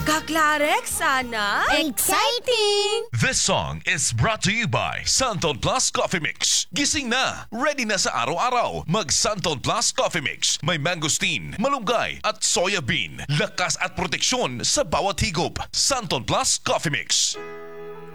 Kaklarek, sana? Exciting! This song is brought to you by Santon Plus Coffee Mix. Gising na, ready na sa araw-araw. Mag Santon Plus Coffee Mix. May mangosteen, malunggay at soya bean. Lakas at proteksyon sa bawat higop. Santon Plus Coffee Mix.